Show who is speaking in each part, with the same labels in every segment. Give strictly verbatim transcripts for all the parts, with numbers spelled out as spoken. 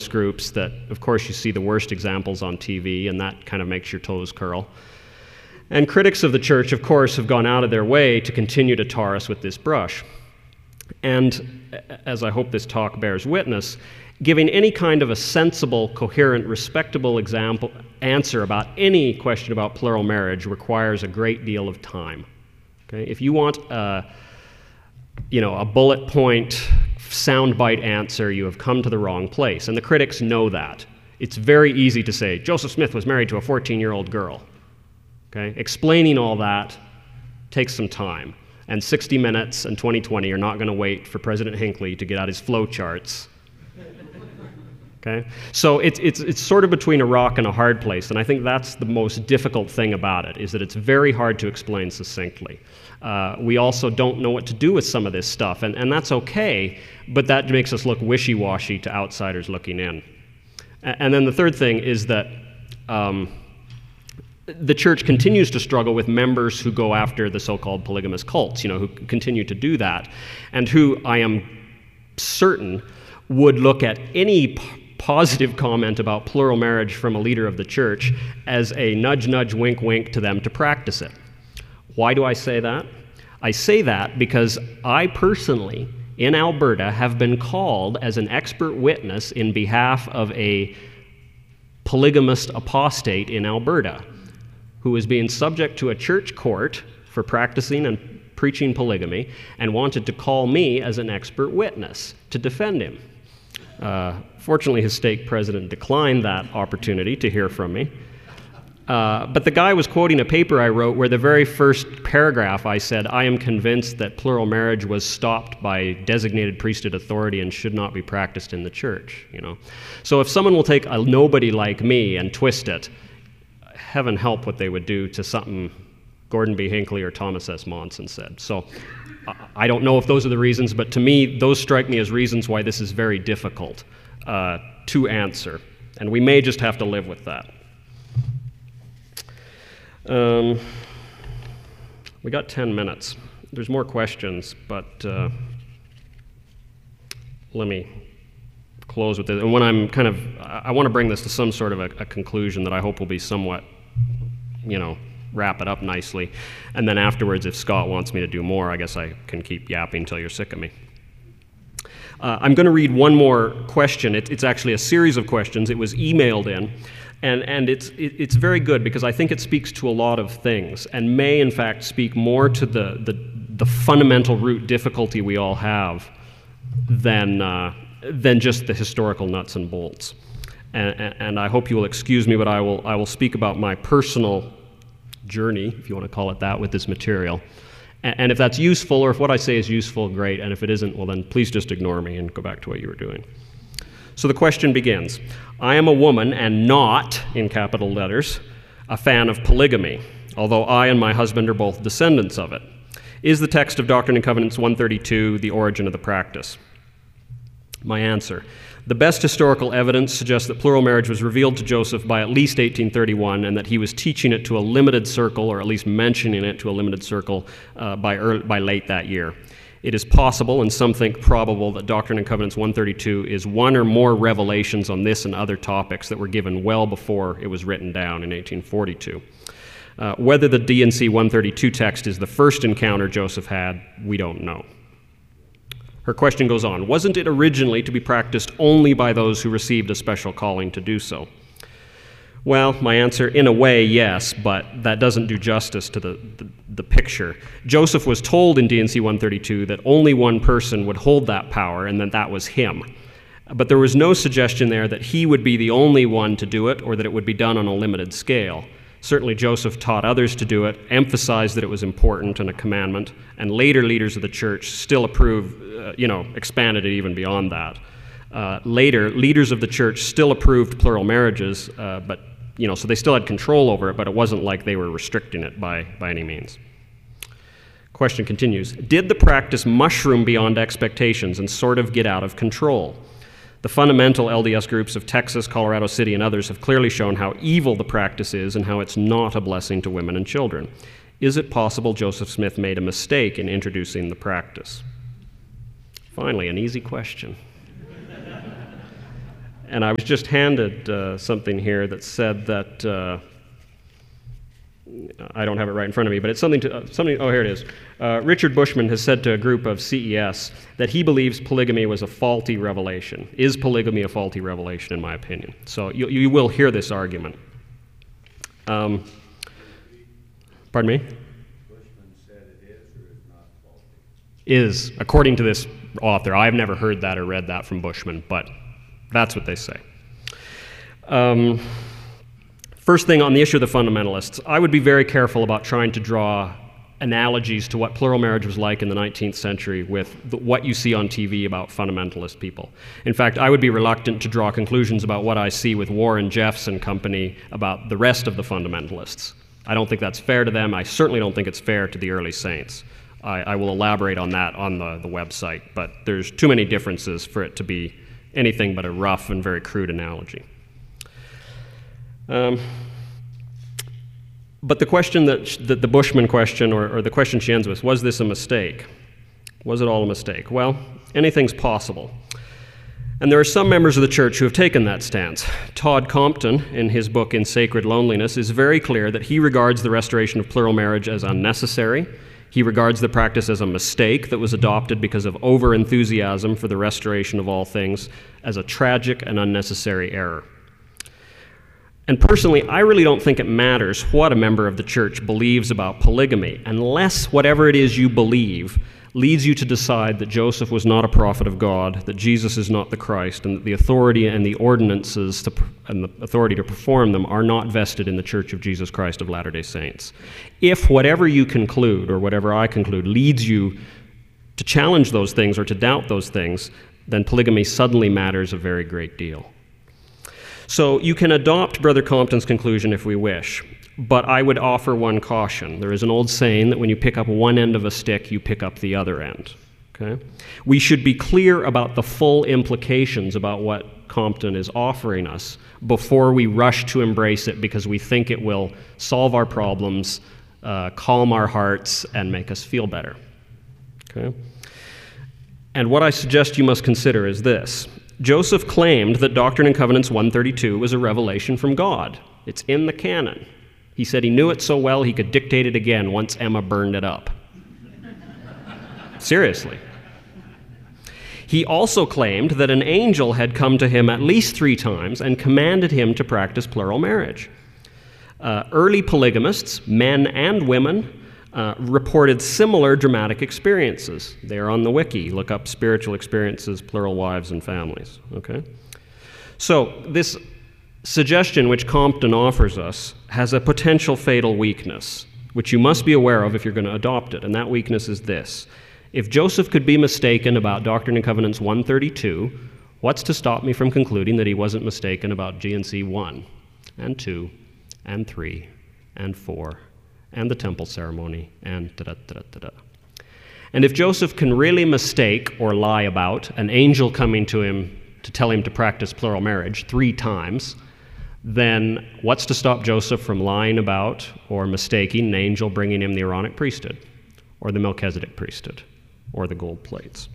Speaker 1: groups that, of course, you see the worst examples on T V, and that kind of makes your toes curl. And critics of the church, of course, have gone out of their way to continue to tar us with this brush. And, as I hope this talk bears witness, giving any kind of a sensible, coherent, respectable example, answer about any question about plural marriage requires a great deal of time. Okay? If you want a, you know, a bullet point, soundbite answer, you have come to the wrong place. And the critics know that. It's very easy to say, Joseph Smith was married to a fourteen-year-old girl. Okay? Explaining all that takes some time. And sixty minutes and twenty twenty are not going to wait for President Hinckley to get out his flow charts. Okay? So it's, it's, it's sort of between a rock and a hard place, and I think that's the most difficult thing about it, is that it's very hard to explain succinctly. Uh, we also don't know what to do with some of this stuff, and, and that's okay, but that makes us look wishy-washy to outsiders looking in. And, and then the third thing is that um, the church continues to struggle with members who go after the so-called polygamous cults, you know, who continue to do that, and who, I am certain, would look at any p- positive comment about plural marriage from a leader of the church as a nudge, nudge, wink, wink to them to practice it. Why do I say that? I say that because I personally, in Alberta, have been called as an expert witness in behalf of a polygamist apostate in Alberta who is being subject to a church court for practicing and preaching polygamy and wanted to call me as an expert witness to defend him. Uh, fortunately, his stake president declined that opportunity to hear from me. Uh, but the guy was quoting a paper I wrote where the very first paragraph I said, I am convinced that plural marriage was stopped by designated priesthood authority and should not be practiced in the church. You know, so if someone will take a nobody like me and twist it, heaven help what they would do to something Gordon B. Hinckley or Thomas S. Monson said. So I don't know if those are the reasons, but to me, those strike me as reasons why this is very difficult uh, to answer. And we may just have to live with that. Um, we got ten minutes. There's more questions, but uh, let me close with this. And when I'm kind of, I want to bring this to some sort of a, a conclusion that I hope will be somewhat, you know, wrap it up nicely. And then afterwards, if Scott wants me to do more, I guess I can keep yapping until you're sick of me. Uh, I'm going to read one more question. It, it's actually a series of questions. It was emailed in. And, and it's, it, it's very good because I think it speaks to a lot of things and may, in fact, speak more to the, the, the fundamental root difficulty we all have than, uh, than just the historical nuts and bolts. And, and, and I hope you will excuse me, but I will, I will speak about my personal journey, if you want to call it that, with this material. And, and if that's useful, or if what I say is useful, great. And if it isn't, well then please just ignore me and go back to what you were doing. So the question begins, I am a woman and not, in capital letters, a fan of polygamy, although I and my husband are both descendants of it. Is the text of Doctrine and Covenants one thirty-two the origin of the practice? My answer, the best historical evidence suggests that plural marriage was revealed to Joseph by at least eighteen thirty-one and that he was teaching it to a limited circle, or at least mentioning it to a limited circle uh, by, early, by late that year. It is possible, and some think probable, that Doctrine and Covenants one thirty-two is one or more revelations on this and other topics that were given well before it was written down in eighteen forty-two. Uh, whether the D and C one thirty-two text is the first encounter Joseph had, we don't know. Her question goes on, wasn't it originally to be practiced only by those who received a special calling to do so? Well, my answer, in a way, yes, but that doesn't do justice to the, the, the picture. Joseph was told in D and C one thirty-two that only one person would hold that power, and that that was him. But there was no suggestion there that he would be the only one to do it, or that it would be done on a limited scale. Certainly Joseph taught others to do it, emphasized that it was important and a commandment, and later leaders of the church still approved, uh, you know, expanded it even beyond that. Uh, later, leaders of the church still approved plural marriages, uh, but you know, so they still had control over it, but it wasn't like they were restricting it by, by any means. Question continues, did the practice mushroom beyond expectations and sort of get out of control? The fundamental L D S groups of Texas, Colorado City, and others have clearly shown how evil the practice is and how it's not a blessing to women and children. Is it possible Joseph Smith made a mistake in introducing the practice? Finally, an easy question. and I was just handed uh, something here that said that, uh, I don't have it right in front of me, but it's something to, uh, something, oh, here it is. Uh, Richard Bushman has said to a group of C E S that he believes polygamy was a faulty revelation. Is polygamy a faulty revelation, in my opinion? So you, you will hear this argument. Um, pardon me?
Speaker 2: Bushman said it is or is not faulty?
Speaker 1: Is, according to this author. I've never heard that or read that from Bushman, but that's what they say. Um, first thing on the issue of the fundamentalists, I would be very careful about trying to draw analogies to what plural marriage was like in the nineteenth century with the, what you see on T V about fundamentalist people. In fact, I would be reluctant to draw conclusions about what I see with Warren Jeffs and company about the rest of the fundamentalists. I don't think that's fair to them. I certainly don't think it's fair to the early saints. I, I will elaborate on that on the, the website, but there's too many differences for it to be anything but a rough and very crude analogy. Um, But the question that, that the Bushman question, or, or the question she ends with, was this a mistake? Was it all a mistake? Well, anything's possible. And there are some members of the church who have taken that stance. Todd Compton, in his book In Sacred Loneliness, is very clear that he regards the restoration of plural marriage as unnecessary. He regards the practice as a mistake that was adopted because of over-enthusiasm for the restoration of all things, as a tragic and unnecessary error. And personally, I really don't think it matters what a member of the church believes about polygamy, unless whatever it is you believe leads you to decide that Joseph was not a prophet of God, that Jesus is not the Christ, and that the authority and the ordinances to, and the authority to perform them are not vested in the Church of Jesus Christ of Latter-day Saints. If whatever you conclude, or whatever I conclude, leads you to challenge those things or to doubt those things, then polygamy suddenly matters a very great deal. So you can adopt Brother Compton's conclusion if we wish, but I would offer one caution. There is an old saying that when you pick up one end of a stick, you pick up the other end. Okay? We should be clear about the full implications about what Compton is offering us before we rush to embrace it because we think it will solve our problems, uh, calm our hearts, and make us feel better. Okay? And what I suggest you must consider is this. Joseph claimed that Doctrine and Covenants one thirty-two was a revelation from God. It's in the canon. He said he knew it so well he could dictate it again once Emma burned it up. Seriously. He also claimed that an angel had come to him at least three times and commanded him to practice plural marriage. Uh, early polygamists, men and women, Uh, reported similar dramatic experiences. They are on the wiki. Look up spiritual experiences, plural wives and families. Okay? So this suggestion which Compton offers us has a potential fatal weakness, which you must be aware of if you're going to adopt it, and that weakness is this. If Joseph could be mistaken about Doctrine and Covenants one thirty-two, what's to stop me from concluding that he wasn't mistaken about G N C one and two and three and four and the temple ceremony, and da-da-da-da-da. And if Joseph can really mistake or lie about an angel coming to him to tell him to practice plural marriage three times, then what's to stop Joseph from lying about or mistaking an angel bringing him the Aaronic priesthood, or the Melchizedek priesthood, or the gold plates?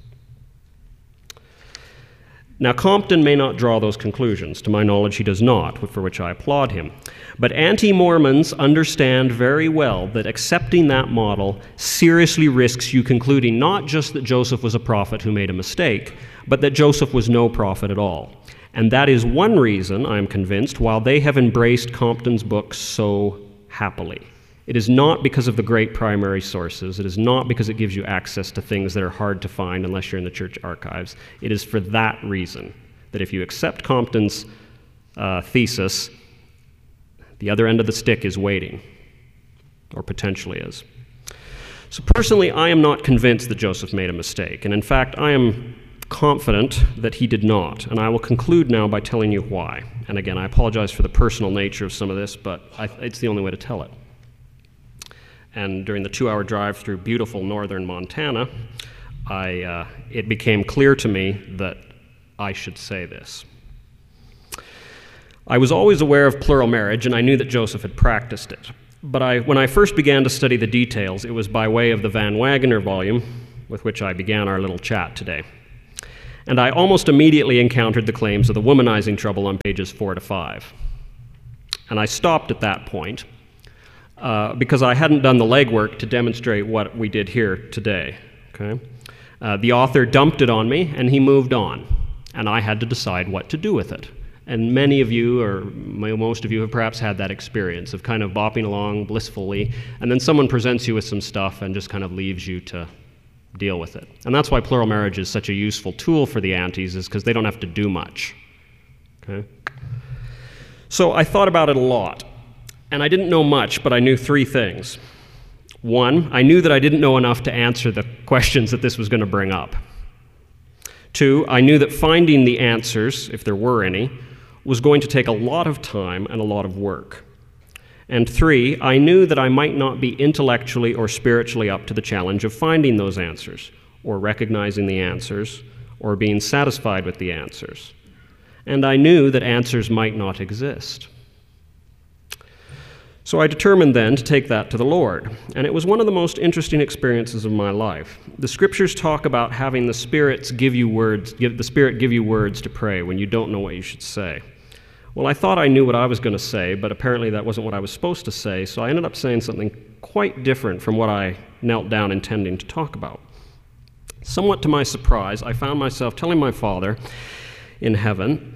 Speaker 1: Now, Compton may not draw those conclusions. To my knowledge, he does not, for which I applaud him. But anti-Mormons understand very well that accepting that model seriously risks you concluding not just that Joseph was a prophet who made a mistake, but that Joseph was no prophet at all. And that is one reason, I'm convinced, why they have embraced Compton's books so happily. It is not because of the great primary sources. It is not because it gives you access to things that are hard to find unless you're in the church archives. It is for that reason, that if you accept Compton's uh, thesis, the other end of the stick is waiting, or potentially is. So personally, I am not convinced that Joseph made a mistake, and in fact, I am confident that he did not, and I will conclude now by telling you why. And again, I apologize for the personal nature of some of this, but I, it's the only way to tell it. And during the two-hour drive through beautiful northern Montana, I, uh, it became clear to me that I should say this. I was always aware of plural marriage, and I knew that Joseph had practiced it. But I, when I first began to study the details, it was by way of the Van Wagoner volume, with which I began our little chat today. And I almost immediately encountered the claims of the womanizing trouble on pages four to five. And I stopped at that point uh, because I hadn't done the legwork to demonstrate what we did here today. Okay? Uh, the author dumped it on me, and he moved on. And I had to decide what to do with it. And many of you, or most of you, have perhaps had that experience of kind of bopping along blissfully, and then someone presents you with some stuff and just kind of leaves you to deal with it. And that's why plural marriage is such a useful tool for the aunties, is because they don't have to do much. Okay? So I thought about it a lot, and I didn't know much, but I knew three things. One, I knew that I didn't know enough to answer the questions that this was going to bring up. Two, I knew that finding the answers, if there were any, was going to take a lot of time and a lot of work. And three, I knew that I might not be intellectually or spiritually up to the challenge of finding those answers, or recognizing the answers, or being satisfied with the answers. And I knew that answers might not exist. So I determined then to take that to the Lord, and it was one of the most interesting experiences of my life. The scriptures talk about having the spirits give you words, give the Spirit give you words to pray when you don't know what you should say. Well, I thought I knew what I was going to say, but apparently that wasn't what I was supposed to say, so I ended up saying something quite different from what I knelt down intending to talk about. Somewhat to my surprise, I found myself telling my Father in heaven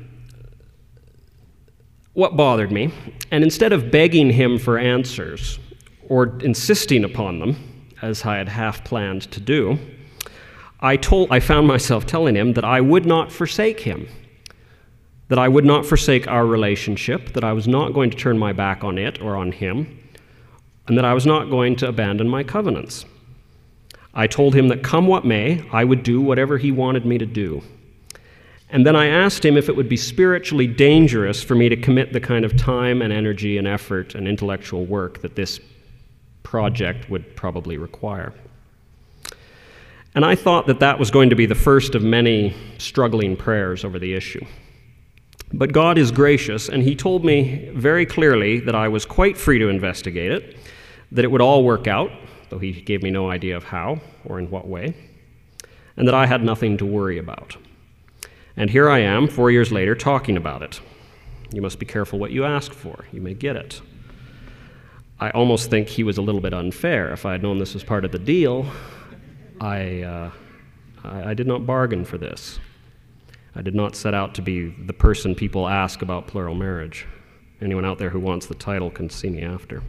Speaker 1: what bothered me, and instead of begging him for answers or insisting upon them, as I had half planned to do, I told I found myself telling him that I would not forsake him, that I would not forsake our relationship, that I was not going to turn my back on it or on him, and that I was not going to abandon my covenants. I told him that come what may, I would do whatever he wanted me to do. And then I asked him if it would be spiritually dangerous for me to commit the kind of time and energy and effort and intellectual work that this project would probably require. And I thought that that was going to be the first of many struggling prayers over the issue. But God is gracious, and he told me very clearly that I was quite free to investigate it, that it would all work out, though he gave me no idea of how or in what way, and that I had nothing to worry about. And here I am, four years later, talking about it. You must be careful what you ask for. You may get it. I almost think he was a little bit unfair. If I had known this was part of the deal, I, uh, I, I did not bargain for this. I did not set out to be the person people ask about plural marriage. Anyone out there who wants the title can see me after.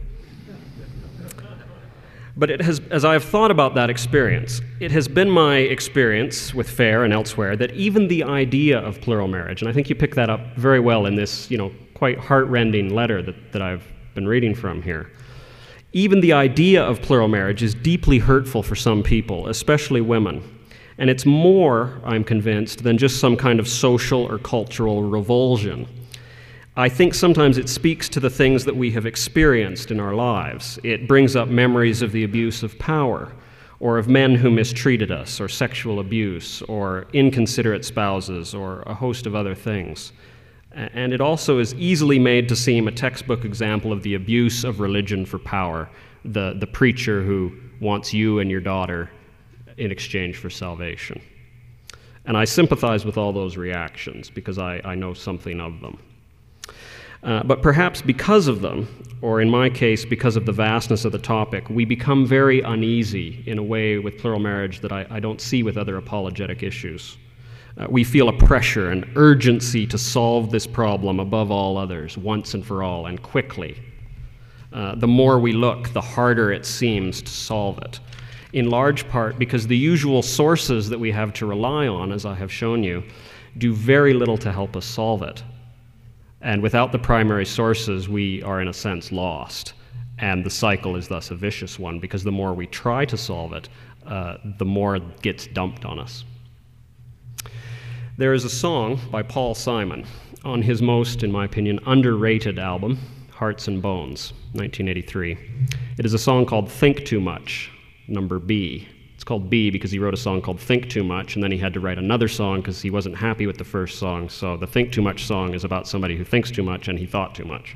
Speaker 1: But it has, as I have thought about that experience, it has been my experience with FAIR and elsewhere that even the idea of plural marriage, and I think you pick that up very well in this, you know, quite heart-rending letter that, that I've been reading from here, even the idea of plural marriage is deeply hurtful for some people, especially women. And it's more, I'm convinced, than just some kind of social or cultural revulsion. I think sometimes it speaks to the things that we have experienced in our lives. It brings up memories of the abuse of power, or of men who mistreated us, or sexual abuse, or inconsiderate spouses, or a host of other things. And it also is easily made to seem a textbook example of the abuse of religion for power, the, the preacher who wants you and your daughter in exchange for salvation. And I sympathize with all those reactions because I, I know something of them. Uh, but perhaps because of them, or in my case, because of the vastness of the topic, we become very uneasy in a way with plural marriage that I, I don't see with other apologetic issues. Uh, we feel a pressure, an urgency to solve this problem above all others, once and for all, and quickly. Uh, the more we look, the harder it seems to solve it, in large part because the usual sources that we have to rely on, as I have shown you, do very little to help us solve it. And without the primary sources, we are in a sense lost. And the cycle is thus a vicious one, because the more we try to solve it, uh, the more it gets dumped on us. There is a song by Paul Simon on his most, in my opinion, underrated album, Hearts and Bones, nineteen eighty-three. It is a song called Think Too Much, number B. It's called B because he wrote a song called Think Too Much, and then he had to write another song because he wasn't happy with the first song. So the Think Too Much song is about somebody who thinks too much and he thought too much.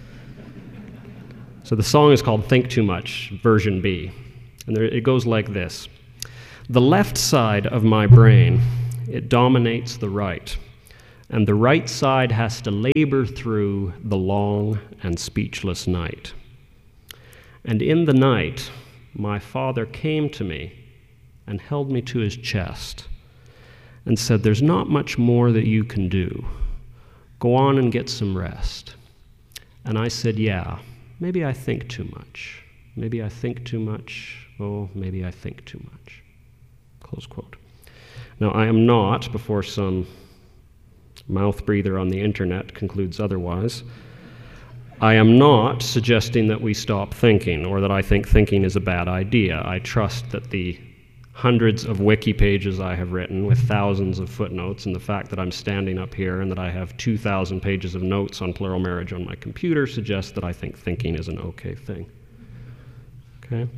Speaker 1: So the song is called Think Too Much, version B. And there, it goes like this. The left side of my brain it dominates the right, and the right side has to labor through the long and speechless night. And in the night, my Father came to me and held me to his chest and said, "There's not much more that you can do. Go on and get some rest." And I said, "Yeah, maybe I think too much. Maybe I think too much. Oh, maybe I think too much." Close quote. Now, I am not, before some mouth breather on the internet concludes otherwise, I am not suggesting that we stop thinking or that I think thinking is a bad idea. I trust that the hundreds of wiki pages I have written with thousands of footnotes and the fact that I'm standing up here and that I have two thousand pages of notes on plural marriage on my computer suggests that I think thinking is an okay thing. Okay?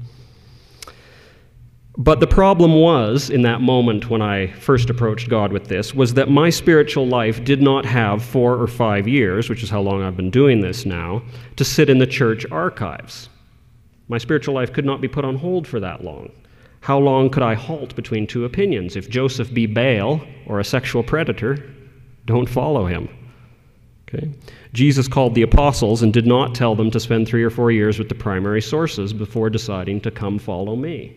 Speaker 1: But the problem was, in that moment when I first approached God with this, was that my spiritual life did not have four or five years, which is how long I've been doing this now, to sit in the church archives. My spiritual life could not be put on hold for that long. How long could I halt between two opinions? If Joseph be Baal or a sexual predator, don't follow him. Okay? Jesus called the apostles and did not tell them to spend three or four years with the primary sources before deciding to come follow me.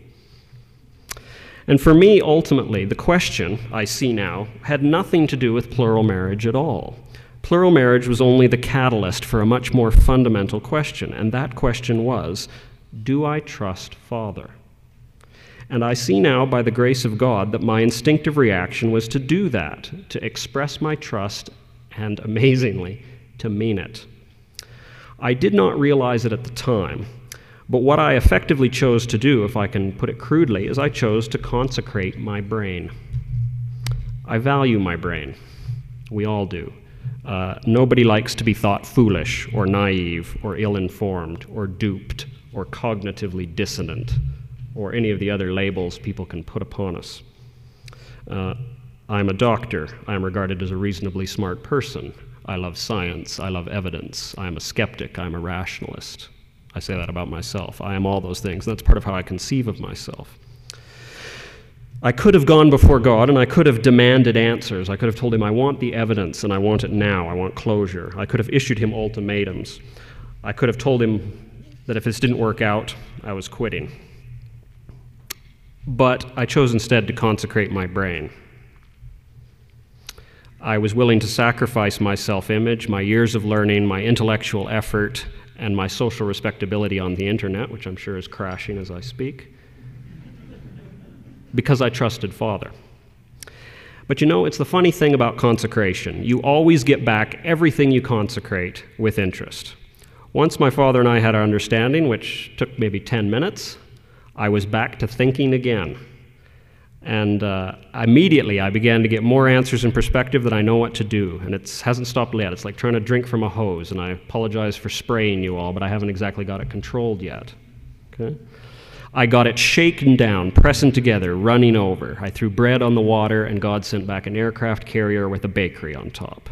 Speaker 1: And for me, ultimately, the question I see now had nothing to do with plural marriage at all. Plural marriage was only the catalyst for a much more fundamental question, and that question was, do I trust Father? And I see now, by the grace of God, that my instinctive reaction was to do that, to express my trust, and amazingly, to mean it. I did not realize it at the time, but what I effectively chose to do, if I can put it crudely, is I chose to consecrate my brain. I value my brain. We all do. Uh, nobody likes to be thought foolish or naive or ill-informed or duped or cognitively dissonant or any of the other labels people can put upon us. Uh, I'm a doctor. I'm regarded as a reasonably smart person. I love science. I love evidence. I'm a skeptic. I'm a rationalist. I say that about myself. I am all those things. That's part of how I conceive of myself. I could have gone before God and I could have demanded answers. I could have told him, I want the evidence and I want it now. I want closure. I could have issued him ultimatums. I could have told him that if this didn't work out, I was quitting. But I chose instead to consecrate my brain. I was willing to sacrifice my self-image, my years of learning, my intellectual effort, and my social respectability on the internet, which I'm sure is crashing as I speak, because I trusted Father. But you know, it's the funny thing about consecration. You always get back everything you consecrate with interest. Once my father and I had our understanding, which took maybe ten minutes, I was back to thinking again. And uh, immediately I began to get more answers and perspective that I know what to do. And it hasn't stopped yet. It's like trying to drink from a hose. And I apologize for spraying you all, but I haven't exactly got it controlled yet. Okay? I got it shaken down, pressing together, running over. I threw bread on the water, and God sent back an aircraft carrier with a bakery on top.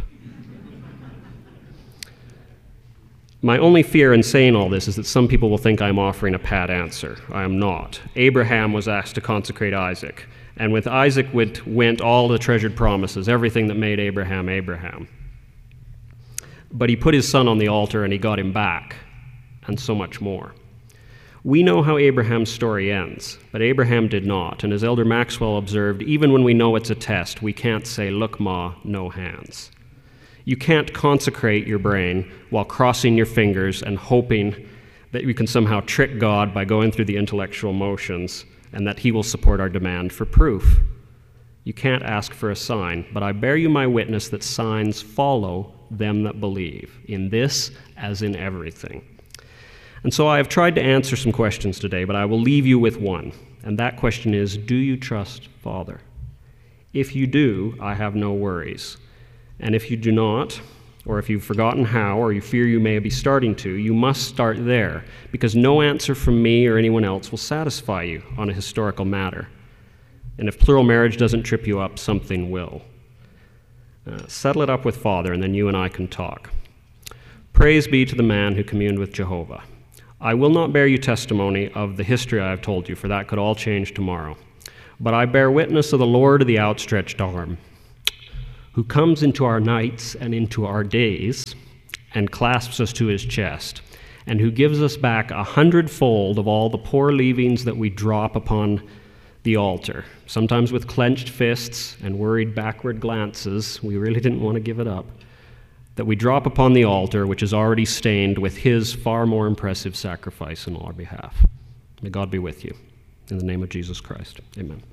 Speaker 1: My only fear in saying all this is that some people will think I'm offering a pat answer. I am not. Abraham was asked to consecrate Isaac. And with Isaac went, went all the treasured promises, everything that made Abraham Abraham. But he put his son on the altar and he got him back, and so much more. We know how Abraham's story ends, but Abraham did not. And as Elder Maxwell observed, even when we know it's a test, we can't say, look, Ma, no hands. You can't consecrate your brain while crossing your fingers and hoping that you can somehow trick God by going through the intellectual motions and that he will support our demand for proof. You can't ask for a sign, but I bear you my witness that signs follow them that believe, in this as in everything. And so I have tried to answer some questions today, but I will leave you with one, and that question is, do you trust Father? If you do, I have no worries. And if you do not, or if you've forgotten how, or you fear you may be starting to, you must start there, because no answer from me or anyone else will satisfy you on a historical matter. And if plural marriage doesn't trip you up, something will. Uh, settle it up with Father, and then you and I can talk. Praise be to the man who communed with Jehovah. I will not bear you testimony of the history I have told you, for that could all change tomorrow. But I bear witness of the Lord of the outstretched arm, who comes into our nights and into our days and clasps us to his chest, and who gives us back a hundredfold of all the poor leavings that we drop upon the altar, sometimes with clenched fists and worried backward glances. We really didn't want to give it up. That we drop upon the altar, which is already stained with his far more impressive sacrifice on our behalf. May God be with you. In the name of Jesus Christ, amen.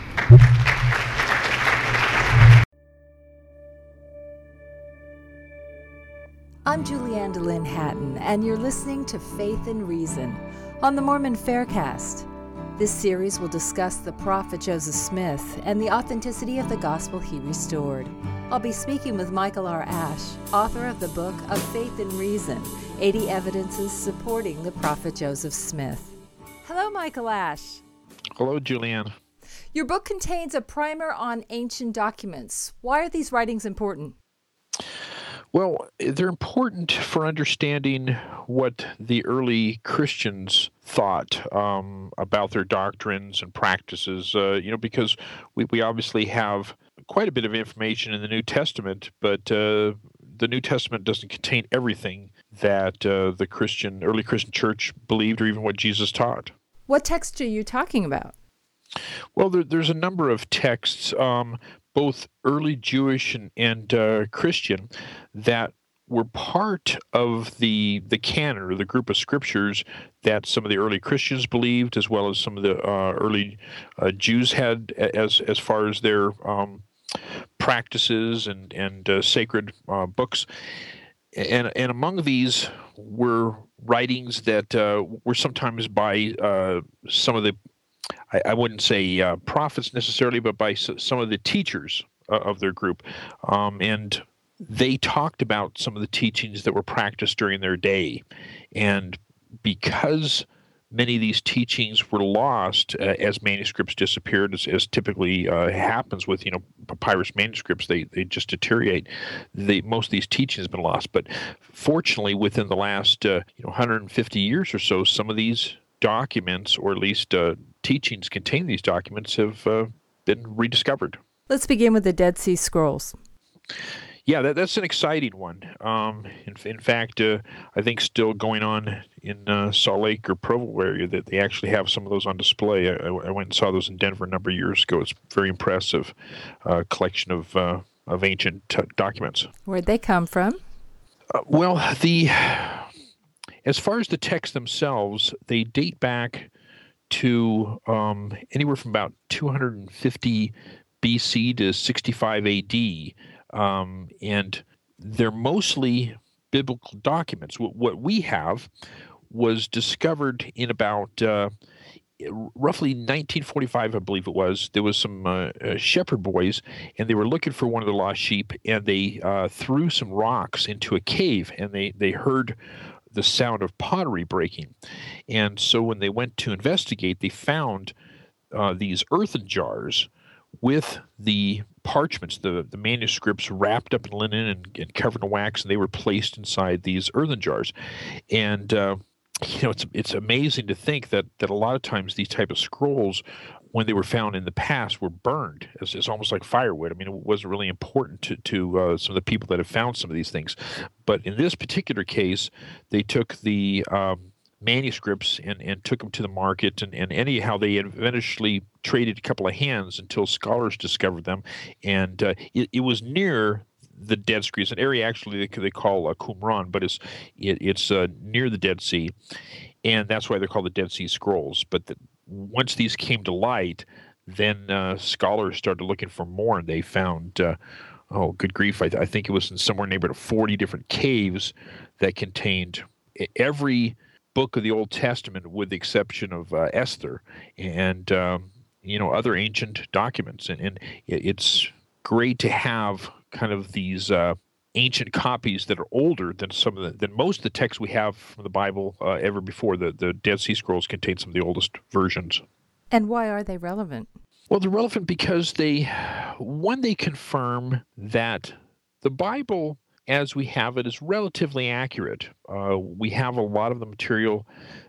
Speaker 3: I'm Julianne DeLynn Hatton, and you're listening to Faith and Reason on the Mormon Faircast. This series will discuss the prophet Joseph Smith and the authenticity of the gospel he restored. I'll be speaking with Michael R. Ash, author of the book of Faith and Reason, eighty Evidences Supporting the Prophet Joseph Smith. Hello, Michael Ash.
Speaker 4: Hello, Julianne.
Speaker 3: Your book contains a primer on ancient documents. Why are these writings important?
Speaker 4: Well, they're important for understanding what the early Christians thought um, about their doctrines and practices, uh, you know, because we, we obviously have quite a bit of information in the New Testament, but uh, the New Testament doesn't contain everything that uh, the Christian, early Christian church believed or even what Jesus taught.
Speaker 3: What text are you talking about?
Speaker 4: Well, there, there's a number of texts, um, both early Jewish and, and uh, Christian, that were part of the the canon or the group of scriptures that some of the early Christians believed, as well as some of the uh, early uh, Jews had as as far as their um, practices and and uh, sacred uh, books. And and among these were writings that uh, were sometimes by uh, some of the, I, I wouldn't say uh, prophets necessarily, but by s- some of the teachers uh, of their group. Um, and they talked about some of the teachings that were practiced during their day. And because many of these teachings were lost uh, as manuscripts disappeared, as, as typically uh, happens with, you know, papyrus manuscripts, they, they just deteriorate. They, most of these teachings have been lost. But fortunately, within the last uh, you know, one hundred fifty years or so, some of these documents, or at least uh, teachings containing these documents, have uh, been rediscovered.
Speaker 3: Let's begin with the Dead Sea Scrolls.
Speaker 4: Yeah, that, that's an exciting one. Um, in, in fact, uh, I think still going on in uh, Salt Lake or Provo area that they actually have some of those on display. I, I went and saw those in Denver a number of years ago. It's a very impressive uh, collection of uh, of ancient t- documents.
Speaker 3: Where'd they come from?
Speaker 4: Uh, well, the as far as the texts themselves, they date back to um, anywhere from about two hundred fifty B C to sixty-five A D. Um, and they're mostly biblical documents. What, what we have was discovered in about uh, roughly nineteen forty-five, I believe it was. There was some uh, uh, shepherd boys, and they were looking for one of the lost sheep, and they uh, threw some rocks into a cave, and they, they heard the sound of pottery breaking. And so when they went to investigate, they found uh, these earthen jars with the parchments, the, the manuscripts wrapped up in linen and, and covered in wax, and they were placed inside these earthen jars. And, uh, you know, it's it's amazing to think that, that a lot of times these type of scrolls, when they were found in the past, were burned. It's, it's almost like firewood. I mean, it wasn't really important to, to uh, some of the people that have found some of these things. But in this particular case, they took the um, manuscripts and, and took them to the market, and, and anyhow they eventually traded a couple of hands until scholars discovered them. And uh, it, it was near the Dead Sea. It's an area actually they, they call uh, Qumran, but it's it, it's uh, near the Dead Sea, and that's why they're called the Dead Sea Scrolls. But the, once these came to light, then uh, scholars started looking for more, and they found uh, oh good grief, I, I think it was in somewhere neighborhood of forty different caves that contained every book of the Old Testament, with the exception of uh, Esther, and um, you know, other ancient documents. And, and it's great to have kind of these uh, ancient copies that are older than some of the than most of the texts we have from the Bible uh, ever before. The the Dead Sea Scrolls contain some of the oldest versions.
Speaker 3: And why are they relevant?
Speaker 4: Well, they're relevant because they, one, they confirm that the Bible as we have it is relatively accurate. Uh, we have a lot of the material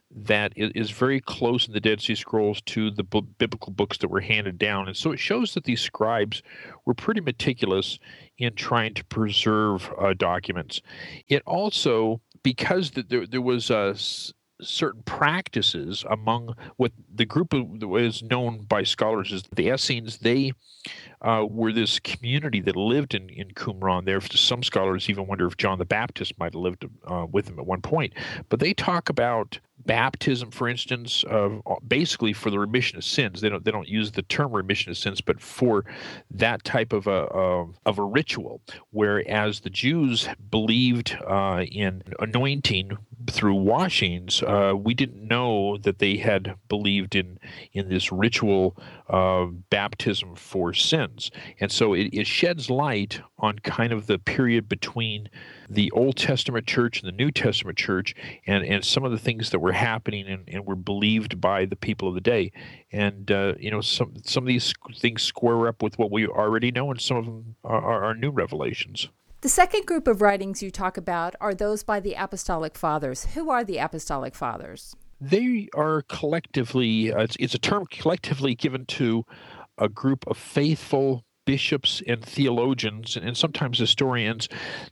Speaker 4: that i- is very close in the Dead Sea Scrolls to the bu- biblical books that were handed down. And so it shows that these scribes were pretty meticulous in trying to preserve uh, documents. It also, because th- there, there was uh, s- certain practices among what the group of, that was known by scholars as the Essenes, they uh, were this community that lived in, in Qumran. There, some scholars even wonder if John the Baptist might have lived uh, with them at one point. But they talk about baptism, for instance, uh, basically for the remission of sins. They don't they don't use the term remission of sins, but for that type of a of, of a ritual. Whereas the Jews believed uh, in anointing through washings, uh, we didn't know that they had believed in in this ritual uh, baptism for sins. And so it, it sheds light on kind of the period between the Old Testament church and the New Testament church, and, and some of the things that were happening and, and were believed by the people of the day. And, uh, you know, some some of these things square up with what we already know, and some of them are, are, are new revelations.
Speaker 3: The second group of writings you talk about are those by the Apostolic Fathers. Who are the Apostolic Fathers?
Speaker 4: They are collectively, uh, it's, it's a term collectively given to a group of faithful bishops and theologians and sometimes historians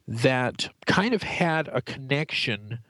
Speaker 4: that kind of had a connection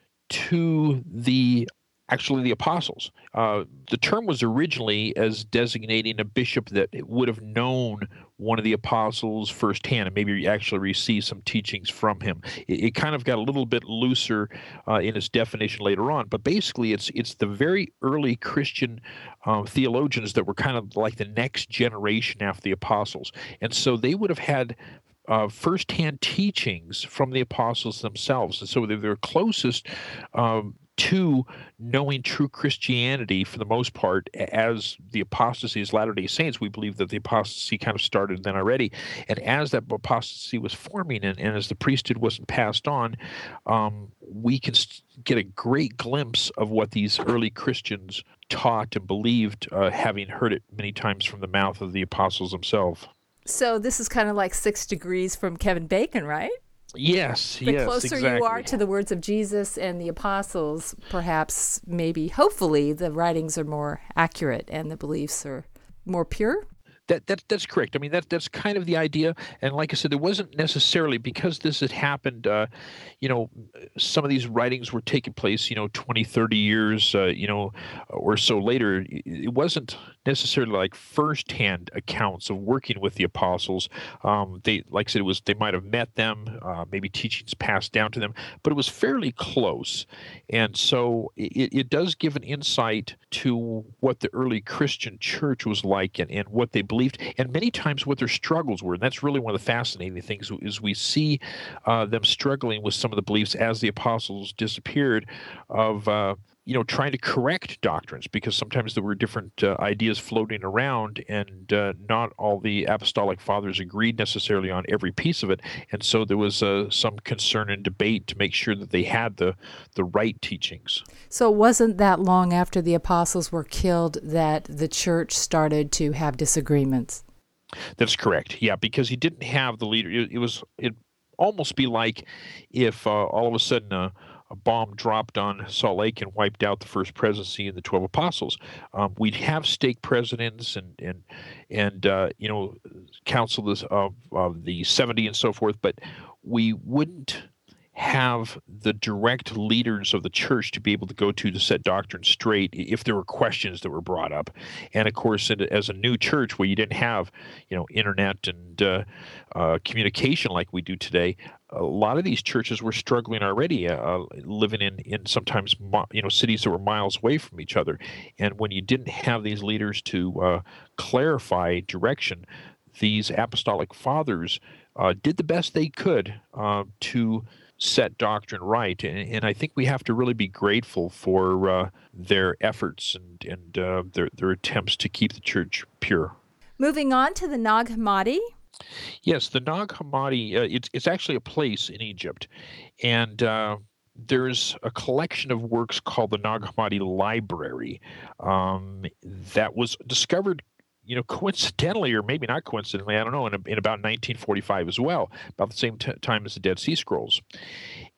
Speaker 4: to the actually the apostles. Uh, the term was originally as designating a bishop that would have known one of the apostles firsthand and maybe actually received some teachings from him. It, it kind of got a little bit looser uh, in its definition later on, but basically it's it's the very early Christian uh, theologians that were kind of like the next generation after the apostles. And so they would have had uh, firsthand teachings from the apostles themselves. And so they were closest um, to knowing true Christianity for the most part. As the apostasy as Latter-day Saints, we believe that the apostasy kind of started then already. And as that apostasy was forming and, and as the priesthood wasn't passed on, um, we can st- get a great glimpse of what these early Christians taught and believed, uh, having heard it many times from the mouth of the apostles themselves.
Speaker 3: So this is kind of like six degrees from Kevin Bacon, right?
Speaker 4: Yes,
Speaker 3: The
Speaker 4: yes,
Speaker 3: closer
Speaker 4: exactly.
Speaker 3: you are to the words of Jesus and the apostles, perhaps, maybe, hopefully, the writings are more accurate and the beliefs are more pure.
Speaker 4: That, that that's correct. I mean, that that's kind of the idea. And like I said, it wasn't necessarily because this had happened, uh, you know, some of these writings were taking place, you know, twenty, thirty years, uh, you know, or so later. It wasn't necessarily like firsthand accounts of working with the apostles. Um, they, like I said, it was, they might have met them, uh, maybe teachings passed down to them, but it was fairly close. And so it, it does give an insight to what the early Christian church was like and, and what they believed. Believed, and many times what their struggles were. And that's really one of the fascinating things is we see uh, them struggling with some of the beliefs as the apostles disappeared of, uh, you know, trying to correct doctrines, because sometimes there were different uh, ideas floating around, and uh, not all the apostolic fathers agreed necessarily on every piece of it. And so there was uh, some concern and debate to make sure that they had the, the right teachings.
Speaker 3: So it wasn't that long after the apostles were killed that the church started to have disagreements?
Speaker 4: That's correct. Yeah, because he didn't have the leader. It, it was it almost be like if uh, all of a sudden a, a bomb dropped on Salt Lake and wiped out the first presidency and the twelve apostles. Um, we'd have stake presidents and and and uh, you know, councils of of the seventy and so forth, but we wouldn't have the direct leaders of the church to be able to go to to set doctrine straight if there were questions that were brought up. And of course, as a new church where you didn't have, you know, internet and uh, uh, communication like we do today, a lot of these churches were struggling already, uh, living in, in sometimes, you know, cities that were miles away from each other. And when you didn't have these leaders to uh, clarify direction, these apostolic fathers uh, did the best they could uh, to set doctrine right, and, and I think we have to really be grateful for uh, their efforts and and uh, their their attempts to keep the church pure.
Speaker 3: Moving on to the Nag Hammadi.
Speaker 4: Yes, the Nag Hammadi. Uh, it's it's actually a place in Egypt, and uh, there's a collection of works called the Nag Hammadi Library um, that was discovered, you know, coincidentally, or maybe not coincidentally, I don't know, in, in about nineteen forty-five as well, about the same t- time as the Dead Sea Scrolls.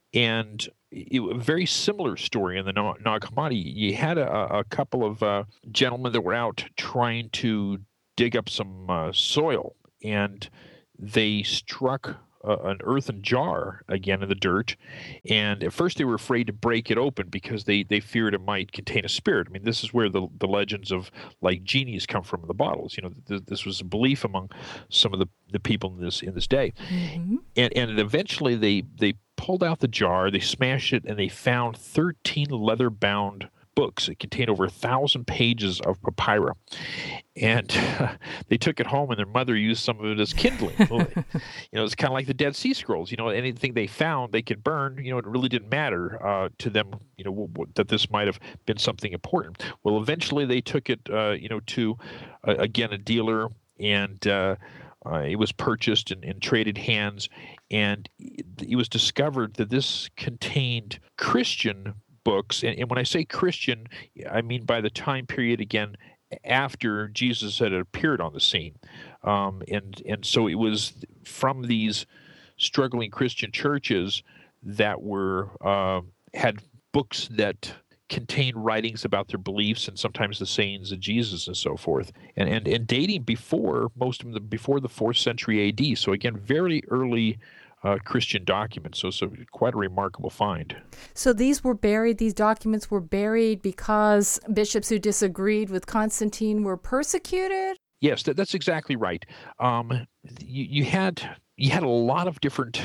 Speaker 4: And it, a very similar story in the Na- Nag Hammadi. You had a, a couple of uh, gentlemen that were out trying to dig up some uh, soil, and they struck uh, an earthen jar again in the dirt. And at first they were afraid to break it open because they, they feared it might contain a spirit. I mean, this is where the, the legends of like genies come from in the bottles. You know, th- this was a belief among some of the, the people in this in this day.
Speaker 3: Mm-hmm.
Speaker 4: And and eventually they they pulled out the jar, they smashed it, and they found thirteen leather-bound books. It contained over a thousand pages of papyrus. And uh, they took it home, and their mother used some of it as kindling. you know, it's kind of like the Dead Sea Scrolls. You know, anything they found, they could burn. You know, it really didn't matter uh, to them, you know, w- w- that this might have been something important. Well, eventually they took it, uh, you know, to, uh, again, a dealer, and uh, uh, it was purchased and, and traded hands. And it, it was discovered that this contained Christian books. And, and when I say Christian, I mean by the time period, again, after Jesus had appeared on the scene. Um, and, and so it was from these struggling Christian churches that were uh, had books that contained writings about their beliefs and sometimes the sayings of Jesus and so forth, and and, and dating before most of them before the fourth century A D. So again, very early uh, Christian documents. So so quite a remarkable find.
Speaker 3: So these were buried, these documents were buried because bishops who disagreed with Constantine were persecuted?
Speaker 4: Yes, that, that's exactly right. Um, you, you had you had a lot of different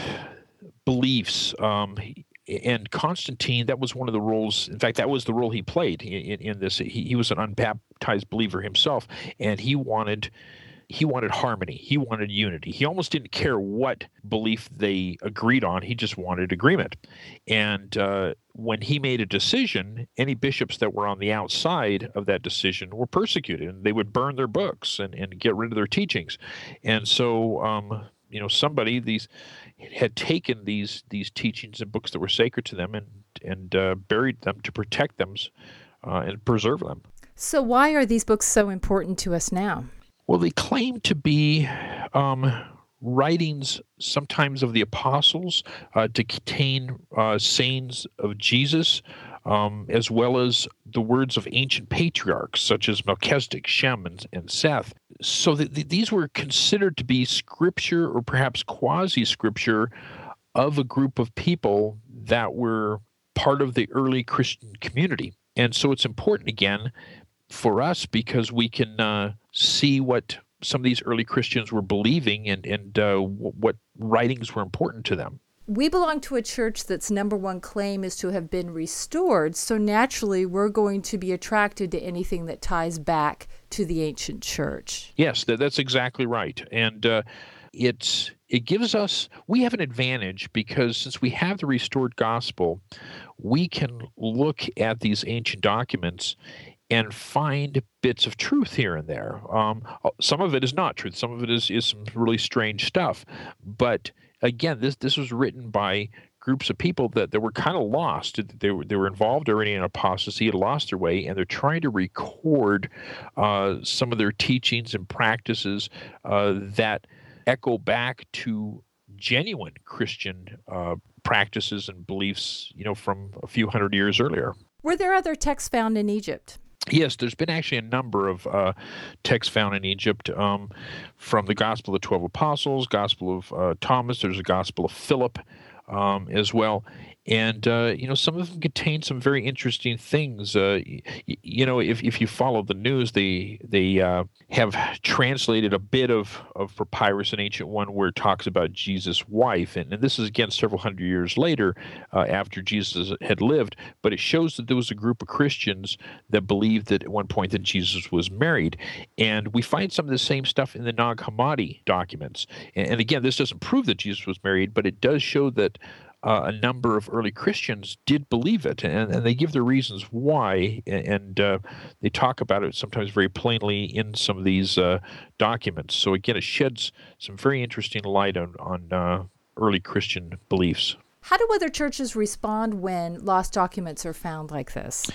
Speaker 4: beliefs. Um, And Constantine, that was one of the roles. In fact, that was the role he played in, in this. He, he was an unbaptized believer himself, and he wanted he wanted harmony. He wanted unity. He almost didn't care what belief they agreed on. He just wanted agreement. And uh, when he made a decision, any bishops that were on the outside of that decision were persecuted, and they would burn their books and, and get rid of their teachings. And so, um, you know, somebody these. had taken these these teachings and books that were sacred to them and and uh, buried them to protect them uh, and preserve them.
Speaker 3: So why are these books so important to us now?
Speaker 4: Well, they claim to be um, writings sometimes of the apostles, uh, to contain uh, sayings of Jesus, um, as well as the words of ancient patriarchs such as Melchizedek, Shem, and, and Seth. So th- th- these were considered to be scripture or perhaps quasi-scripture of a group of people that were part of the early Christian community. And so it's important, again, for us because we can uh, see what some of these early Christians were believing and, and uh, w- what writings were important to them.
Speaker 3: We belong to a church that's number one claim is to have been restored, so naturally we're going to be attracted to anything that ties back to the ancient church.
Speaker 4: Yes, that, that's exactly right. And uh, it's it gives us, we have an advantage because since we have the restored gospel, we can look at these ancient documents and find bits of truth here and there. Um, some of it is not truth. Some of it is, is some really strange stuff. But again, this this was written by groups of people that, that were kind of lost. They were, they were involved already in apostasy, had lost their way, and they're trying to record uh, some of their teachings and practices uh, that echo back to genuine Christian uh, practices and beliefs, you know, from a few hundred years earlier.
Speaker 3: Were there other texts found in Egypt?
Speaker 4: Yes, there's been actually a number of uh, texts found in Egypt, um, from the Gospel of the Twelve Apostles, Gospel of uh, Thomas. There's a Gospel of Philip um, as well. And, uh, you know, some of them contain some very interesting things. Uh, y- you know, if, if you follow the news, they they uh, have translated a bit of, of papyrus, an ancient one, where it talks about Jesus' wife. And, and this is, again, several hundred years later uh, after Jesus had lived. But it shows that there was a group of Christians that believed that at one point that Jesus was married. And we find some of the same stuff in the Nag Hammadi documents. And, and again, this doesn't prove that Jesus was married, but it does show that Uh, a number of early Christians did believe it, and, and they give their reasons why, and, and uh, they talk about it sometimes very plainly in some of these uh, documents. So again, it sheds some very interesting light on, on uh, early Christian beliefs.
Speaker 3: How do other churches respond when lost documents are found like this?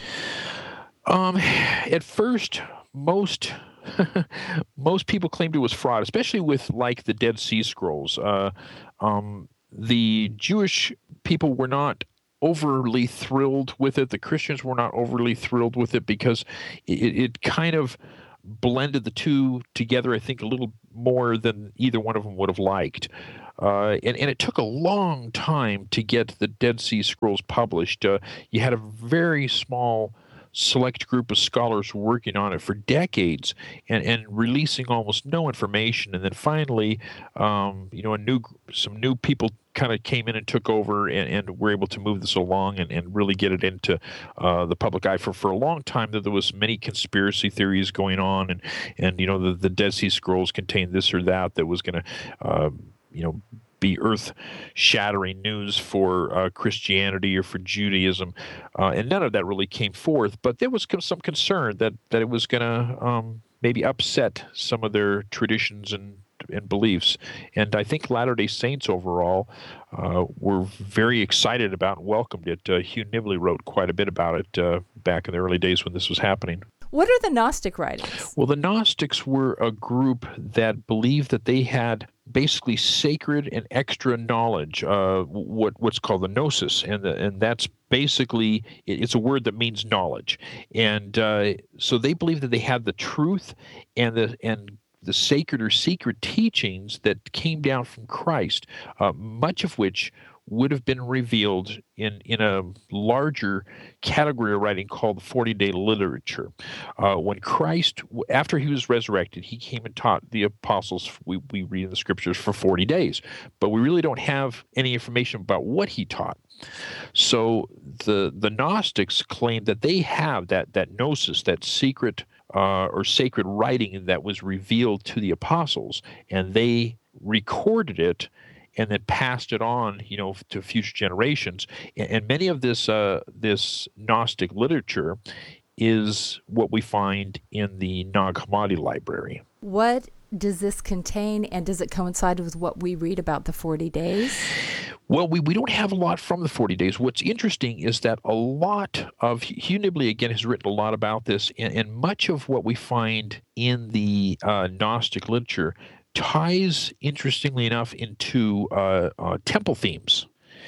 Speaker 4: Um, at first, most most people claimed it was fraud, especially with like the Dead Sea Scrolls. Uh, um, the Jewish people were not overly thrilled with it. The Christians were not overly thrilled with it because it, it kind of blended the two together, I think, a little more than either one of them would have liked. Uh, and, and it took a long time to get the Dead Sea Scrolls published. Uh, you had a very small select group of scholars working on it for decades and, and releasing almost no information. And then finally, um, you know, a new some new people kind of came in and took over and, and were able to move this along and, and really get it into uh, the public eye. For, for a long time, there was many conspiracy theories going on, and, and you know, the, the Dead Sea Scrolls contained this or that that was going to, uh, you know, be earth-shattering news for uh, Christianity or for Judaism, uh, and none of that really came forth. But there was some concern that that it was going to um, maybe upset some of their traditions and and beliefs. And I think Latter-day Saints overall uh, were very excited about and welcomed it. Uh, Hugh Nibley wrote quite a bit about it uh, back in the early days when this was happening.
Speaker 3: What are the Gnostic writings?
Speaker 4: Well, the Gnostics were a group that believed that they had basically sacred and extra knowledge, uh, what what's called the gnosis, and the, and that's basically it's a word that means knowledge, and uh, so they believed that they had the truth and the and the sacred or secret teachings that came down from Christ, uh, much of which would have been revealed in, in a larger category of writing called the forty-day literature. Uh, when Christ, after he was resurrected, he came and taught the apostles, we, we read in the scriptures, for forty days. But we really don't have any information about what he taught. So the the Gnostics claim that they have that, that gnosis, that secret uh, or sacred writing that was revealed to the apostles, and they recorded it and then passed it on, you know, to future generations. And many of this uh, this Gnostic literature is what we find in the Nag Hammadi library.
Speaker 3: What does this contain, and does it coincide with what we read about the forty days?
Speaker 4: Well, we, we don't have a lot from the forty days. What's interesting is that a lot of, Hugh Nibley, again, has written a lot about this, and, and much of what we find in the uh, Gnostic literature ties, interestingly enough, into uh, uh, temple themes.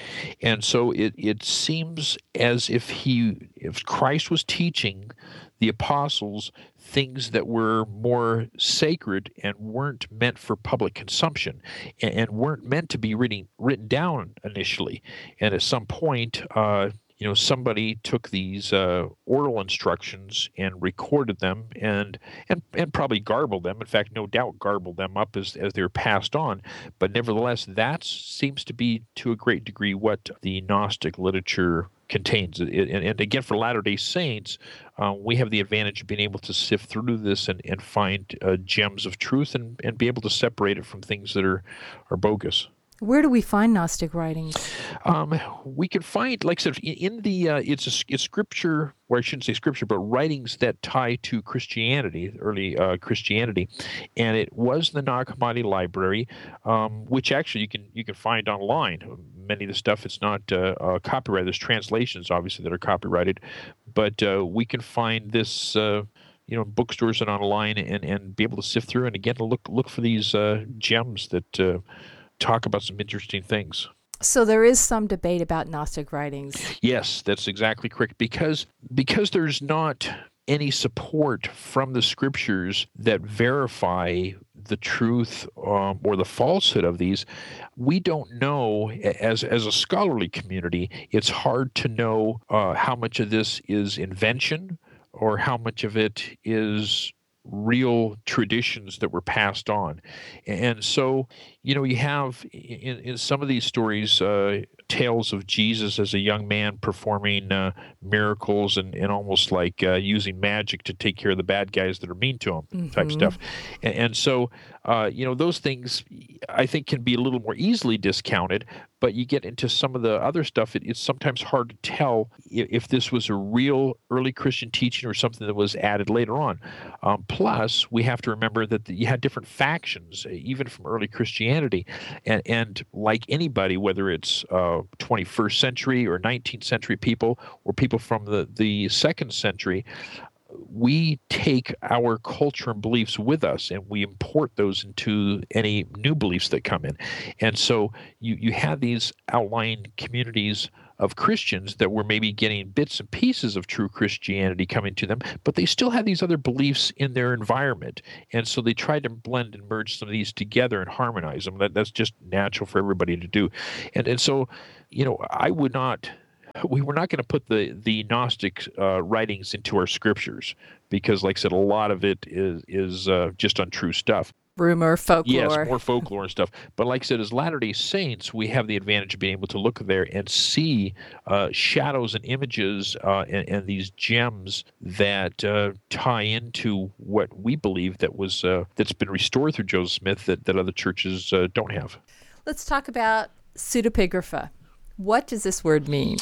Speaker 4: And so it, it seems as if he, if Christ was teaching the apostles things that were more sacred and weren't meant for public consumption and, and weren't meant to be written, written down initially. And at some point, uh, you know, somebody took these uh, oral instructions and recorded them and, and and probably garbled them. In fact, no doubt garbled them up as, as they were passed on. But nevertheless, that seems to be, to a great degree, what the Gnostic literature contains. It, and, and again, for Latter-day Saints, uh, we have the advantage of being able to sift through this and, and find uh, gems of truth and, and be able to separate it from things that are, are bogus.
Speaker 3: Where do we find Gnostic writings?
Speaker 4: Um, we can find, like I said, in the uh, it's a it's scripture, or I shouldn't say scripture, but writings that tie to Christianity, early uh, Christianity, and it was the Nag Hammadi library, um, which actually you can you can find online. Many of the stuff it's not uh, uh, copyrighted. There's translations, obviously, that are copyrighted, but uh, we can find this. Uh, you know, bookstores and online, and, and be able to sift through and again to look look for these uh, gems that. Uh, talk about some interesting things.
Speaker 3: So there is some debate about Gnostic writings.
Speaker 4: Yes, that's exactly correct. Because because there's not any support from the scriptures that verify the truth um, or the falsehood of these, we don't know, as as a scholarly community, it's hard to know uh, how much of this is invention or how much of it is real traditions that were passed on. And so, you know, you have in, in some of these stories uh, tales of Jesus as a young man performing uh, miracles and, and almost like uh, using magic to take care of the bad guys that are mean to him, mm-hmm. type stuff. And, and so, uh, you know, those things I think can be a little more easily discounted, but you get into some of the other stuff, it, it's sometimes hard to tell if, if this was a real early Christian teaching or something that was added later on. Um, plus, we have to remember that the, you had different factions, even from early Christianity. And, and like anybody, whether it's uh, twenty-first century or nineteenth century people or people from the, the second century, we take our culture and beliefs with us and we import those into any new beliefs that come in. And so you, you have these outlying communities of Christians that were maybe getting bits and pieces of true Christianity coming to them, but they still had these other beliefs in their environment. And so they tried to blend and merge some of these together and harmonize them. That, that's just natural for everybody to do. And, and so, you know, I would not... We were not going to put the the Gnostic uh, writings into our scriptures because, like I said, a lot of it is is uh, just untrue stuff.
Speaker 3: Rumor, folklore.
Speaker 4: Yes, more folklore and stuff. But like I said, as Latter-day Saints, we have the advantage of being able to look there and see uh, shadows and images uh, and, and these gems that uh, tie into what we believe that was uh, that's been restored through Joseph Smith that, that other churches uh, don't have. Let's
Speaker 3: talk about pseudepigrapha. What does this word mean?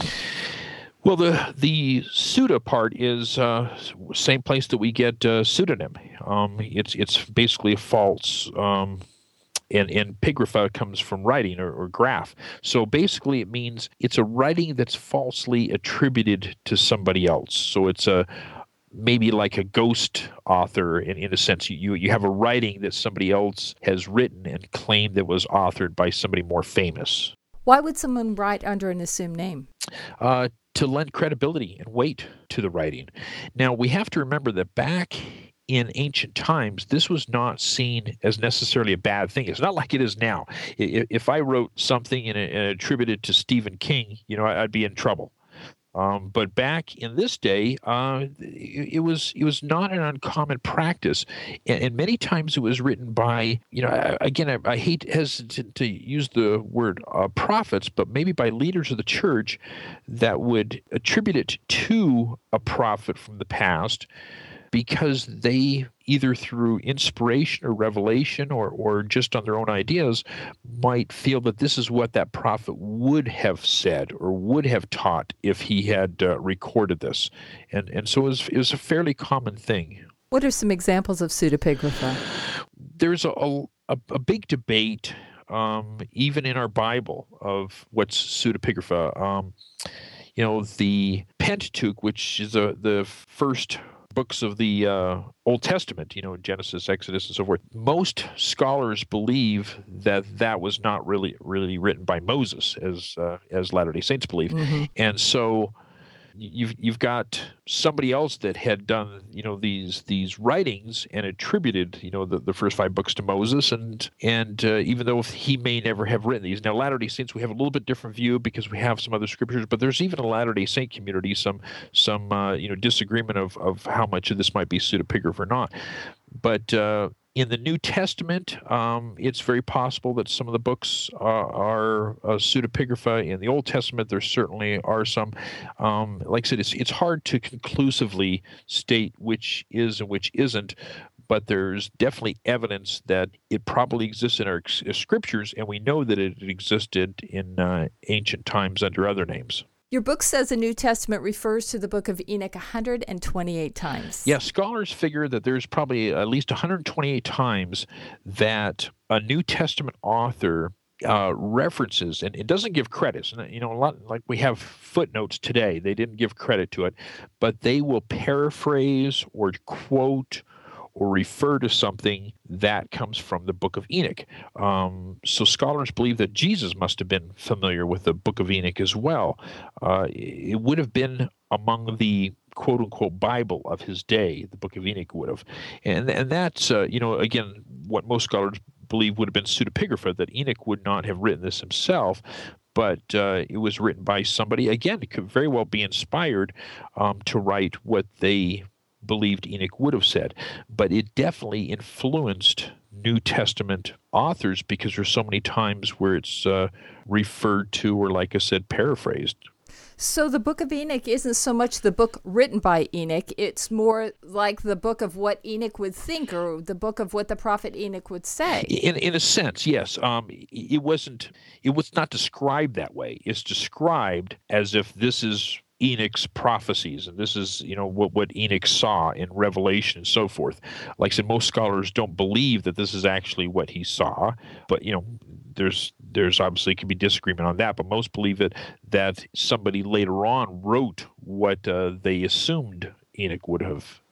Speaker 4: Well, the the pseudo part is uh, same place that we get uh, pseudonym. Um, it's it's basically a false, um, and and pigrapha comes from writing or, or graph. So basically, it means it's a writing that's falsely attributed to somebody else. So it's a maybe like a ghost author in, in a sense. You you have a writing that somebody else has written and claimed that was authored by somebody more famous.
Speaker 3: Why would someone write under an assumed name?
Speaker 4: Uh, to lend credibility and weight to the writing. Now, we have to remember that back in ancient times, this was not seen as necessarily a bad thing. It's not like it is now. If I wrote something and attributed to Stephen King, you know, I'd be in trouble. Um, but back in this day, uh, it, it was it was not an uncommon practice, and, and many times it was written by, you know, again, I, I hate hesitant to use the word uh, prophets, but maybe by leaders of the church that would attribute it to a prophet from the past, because they either through inspiration or revelation or, or just on their own ideas might feel that this is what that prophet would have said or would have taught if he had uh, recorded this. And and so it was, it was a fairly common thing.
Speaker 3: What are some examples of pseudepigrapha?
Speaker 4: There's a, a, a big debate, um, even in our Bible, of what's pseudepigrapha. Um, you know, the Pentateuch, which is a, the first books of the uh, Old Testament, you know, Genesis, Exodus, and so forth. Most scholars believe that that was not really really written by Moses, as uh, as Latter-day Saints believe, mm-hmm. and so you've you've got somebody else that had done, you know, these these writings and attributed, you know, the, the first five books to Moses, and and uh, even though he may never have written these. Now, Latter-day Saints, we have a little bit different view because we have some other scriptures, but there's even a Latter-day Saint community some some uh, you know disagreement of of how much of this might be pseudepigrapha or not, but. Uh, In the New Testament, um, it's very possible that some of the books uh, are uh, pseudepigrapha. In the Old Testament, there certainly are some. Um, like I said, it's it's hard to conclusively state which is and which isn't, but there's definitely evidence that it probably exists in our uh, scriptures, and we know that it existed in uh, ancient times under other names.
Speaker 3: Your book says the New Testament refers to the book of Enoch one hundred twenty-eight times.
Speaker 4: Yeah, scholars figure that there's probably at least one hundred twenty-eight times that a New Testament author uh, references, and it doesn't give credits. And, you know, a lot like we have footnotes today, they didn't give credit to it, but they will paraphrase or quote or refer to something that comes from the Book of Enoch. Um, so scholars believe that Jesus must have been familiar with the Book of Enoch as well. Uh, it would have been among the quote-unquote Bible of his day, the Book of Enoch would have. And, and that's, uh, you know, again, what most scholars believe would have been pseudepigrapha, that Enoch would not have written this himself, but uh, it was written by somebody, again, it could very well be inspired um, to write what they believed Enoch would have said, but it definitely influenced New Testament authors because there's so many times where it's uh, referred to or, like I said, paraphrased.
Speaker 3: So the Book of Enoch isn't so much the book written by Enoch, it's more like the book of what Enoch would think or the book of what the prophet Enoch would say.
Speaker 4: In in a sense, yes. Um, it wasn't, it was not described that way. It's described as if this is Enoch's prophecies, and this is, you know, what, what Enoch saw in Revelation and so forth. Like I said, most scholars don't believe that this is actually what he saw, but, you know, there's there's obviously could be disagreement on that, but most believe it that somebody later on wrote what uh, they assumed Enoch would have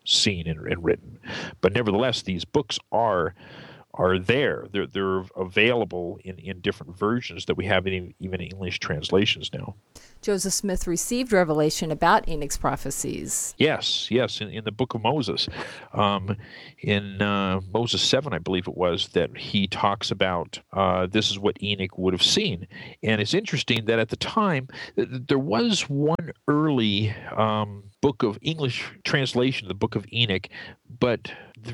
Speaker 4: seen and, and written. But nevertheless, these books are are there. They're they're available in, in different versions that we have in even English translations now.
Speaker 3: Joseph Smith received revelation about Enoch's prophecies.
Speaker 4: Yes, yes, in, in the book of Moses. Um, in uh, Moses seven, I believe it was, that he talks about uh, this is what Enoch would have seen. And it's interesting that at the time, th- there was one early um, book of English translation of the book of Enoch, but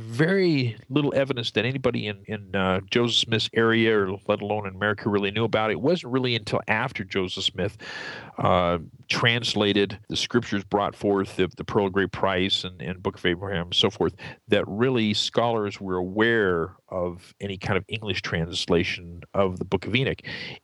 Speaker 4: very little evidence that anybody in, in uh, Joseph Smith's area, or let alone in America, really knew about it. It wasn't really until after Joseph Smith uh, translated the scriptures, brought forth the, the Pearl of Great Price and, and Book of Abraham and so forth, that really scholars were aware of any kind of English translation of the Book of Enoch.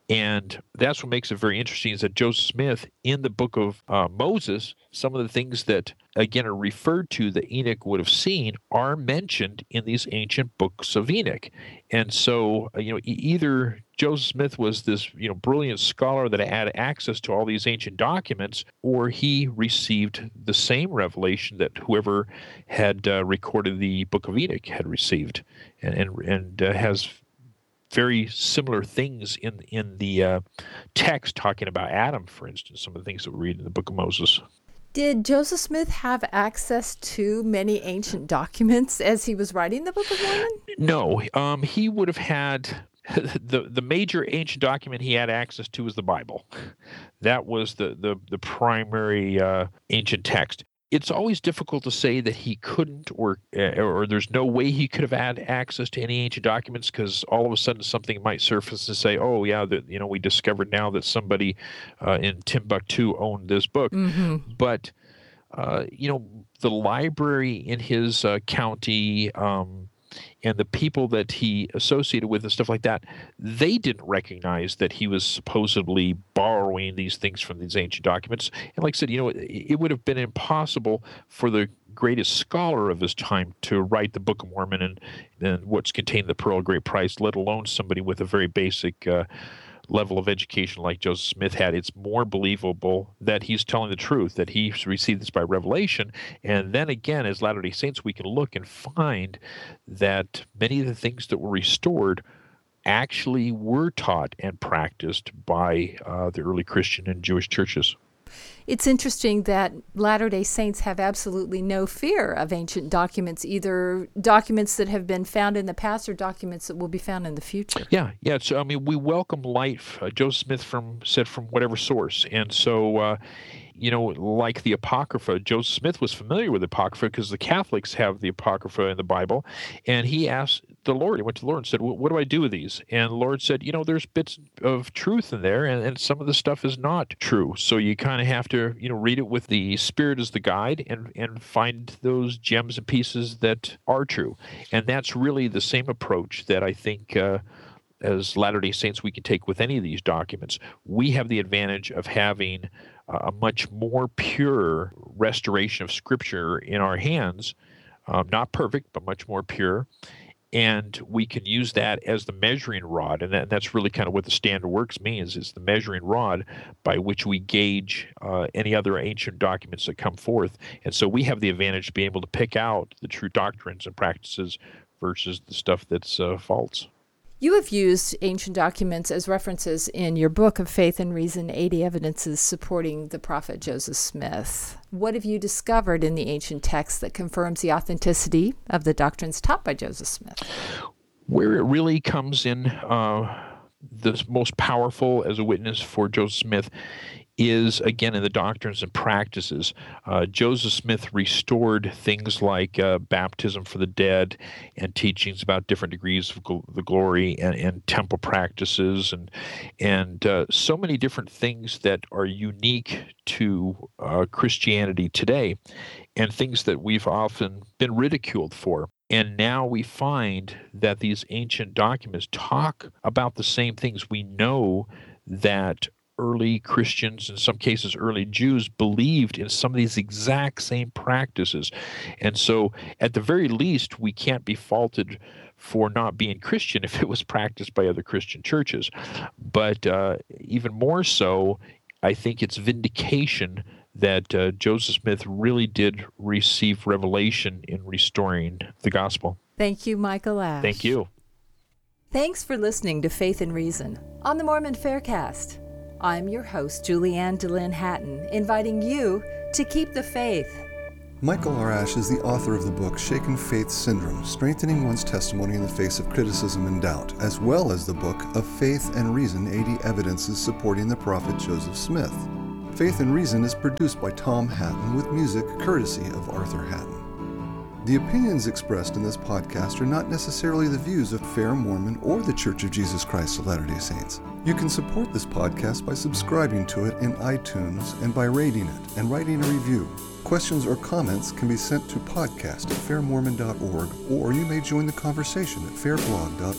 Speaker 4: And that's what makes it very interesting, is that Joseph Smith, in the book of uh, Moses, some of the things that, again, are referred to that Enoch would have seen are mentioned in these ancient books of Enoch. And so, uh, you know, e- either Joseph Smith was this, you know, brilliant scholar that had access to all these ancient documents, or he received the same revelation that whoever had uh, recorded the Book of Enoch had received, and and, and uh, has very similar things in in the uh, text talking about Adam, for instance, some of the things that we read in the Book of Moses.
Speaker 3: Did Joseph Smith have access to many ancient documents as he was writing the Book of Mormon?
Speaker 4: No, um, he would have had the the major ancient document he had access to was the Bible. That was the the the primary uh, ancient text. It's always difficult to say that he couldn't, or uh, or there's no way he could have had access to any ancient documents, because all of a sudden something might surface and say, oh yeah, that, you know, we discovered now that somebody uh, in Timbuktu owned this book.
Speaker 3: Mm-hmm.
Speaker 4: But uh, you know, the library in his uh, county, um, and the people that he associated with and stuff like that, they didn't recognize that he was supposedly borrowing these things from these ancient documents. And like I said, you know, it, it would have been impossible for the greatest scholar of his time to write the Book of Mormon and, and what's contained in the Pearl of Great Price, let alone somebody with a very basic uh, level of education like Joseph Smith had. It's more believable that he's telling the truth, that he received this by revelation. And then again, as Latter-day Saints, we can look and find that many of the things that were restored actually were taught and practiced by uh, the early Christian and Jewish churches.
Speaker 3: It's interesting that Latter-day Saints have absolutely no fear of ancient documents, either documents that have been found in the past or documents that will be found in the future.
Speaker 4: Yeah, yeah. So I mean, we welcome light. Uh, Joseph Smith from said from whatever source, and so uh, you know, like the Apocrypha, Joseph Smith was familiar with the Apocrypha because the Catholics have the Apocrypha in the Bible, and he asked the Lord. He went to the Lord and said, "What do I do with these?" And the Lord said, "You know, there's bits of truth in there, and, and some of the stuff is not true. So you kind of have to, you know, read it with the Spirit as the guide, and and find those gems and pieces that are true." And that's really the same approach that I think, uh, as Latter-day Saints, we can take with any of these documents. We have the advantage of having a much more pure restoration of Scripture in our hands, um, not perfect, but much more pure. And we can use that as the measuring rod, and, that, and that's really kind of what the standard works means, is the measuring rod by which we gauge uh, any other ancient documents that come forth. And so we have the advantage to be able to pick out the true doctrines and practices versus the stuff that's uh, false.
Speaker 3: You have used ancient documents as references in your book of Faith and Reason, eighty Evidences Supporting the Prophet Joseph Smith. What have you discovered in the ancient text that confirms the authenticity of the doctrines taught by Joseph Smith?
Speaker 4: Where it really comes in uh, the most powerful as a witness for Joseph Smith is, again, in the doctrines and practices. Uh, Joseph Smith restored things like uh, baptism for the dead and teachings about different degrees of gl- the glory and, and temple practices and and uh, so many different things that are unique to uh, Christianity today, and things that we've often been ridiculed for. And now we find that these ancient documents talk about the same things. We know that early Christians, in some cases early Jews, believed in some of these exact same practices. And so at the very least, we can't be faulted for not being Christian if it was practiced by other Christian churches. But uh, even more so, I think it's vindication that uh, Joseph Smith really did receive revelation in restoring the gospel.
Speaker 3: Thank you, Michael Ash.
Speaker 4: Thank you.
Speaker 3: Thanks for listening to Faith and Reason on the Mormon Faircast. I'm your host, Julianne DeLynn Hatton, inviting you to keep the faith.
Speaker 5: Michael R. Ash is the author of the book Shaken Faith Syndrome, Strengthening One's Testimony in the Face of Criticism and Doubt, as well as the book Of Faith and Reason, eighty Evidences Supporting the Prophet Joseph Smith. Faith and Reason is produced by Tom Hatton with music courtesy of Arthur Hatton. The opinions expressed in this podcast are not necessarily the views of Fair Mormon or the Church of Jesus Christ of Latter-day Saints. You can support this podcast by subscribing to it in iTunes and by rating it and writing a review. Questions or comments can be sent to podcast at fair mormon dot org, or you may join the conversation at fair blog dot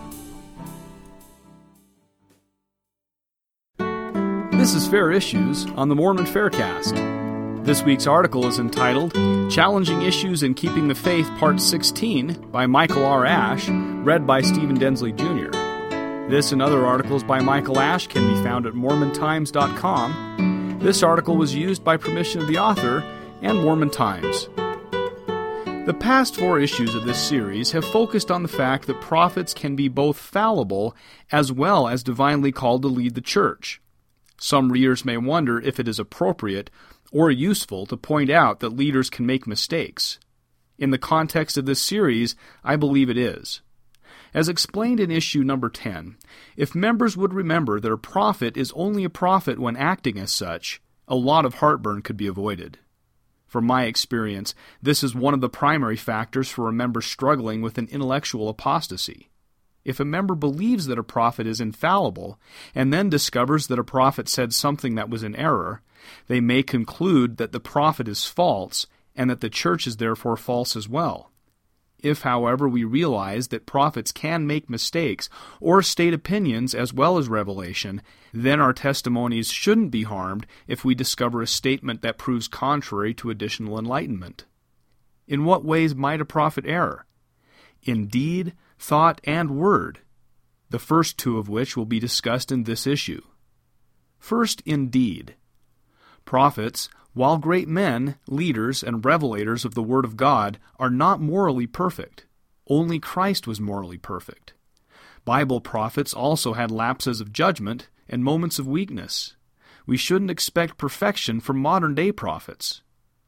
Speaker 5: org.
Speaker 6: This is Fair Issues on the Mormon Faircast. This week's article is entitled Challenging Issues in Keeping the Faith, Part sixteen by Michael R. Ash, read by Stephen Densley Junior This and other articles by Michael Ash can be found at mormon times dot com. This article was used by permission of the author and Mormon Times. The past four issues of this series have focused on the fact that prophets can be both fallible as well as divinely called to lead the church. Some readers may wonder if it is appropriate or useful to point out that leaders can make mistakes. In the context of this series, I believe it is. As explained in issue number ten, if members would remember that a prophet is only a prophet when acting as such, a lot of heartburn could be avoided. From my experience, this is one of the primary factors for a member struggling with an intellectual apostasy. If a member believes that a prophet is infallible, and then discovers that a prophet said something that was in error, they may conclude that the prophet is false, and that the church is therefore false as well. If, however, we realize that prophets can make mistakes, or state opinions as well as revelation, then our testimonies shouldn't be harmed if we discover a statement that proves contrary to additional enlightenment. In what ways might a prophet err? In deed, thought, and word, the first two of which will be discussed in this issue. First, in deed. Prophets, while great men, leaders, and revelators of the Word of God, are not morally perfect. Only Christ was morally perfect. Bible prophets also had lapses of judgment and moments of weakness. We shouldn't expect perfection from modern-day prophets.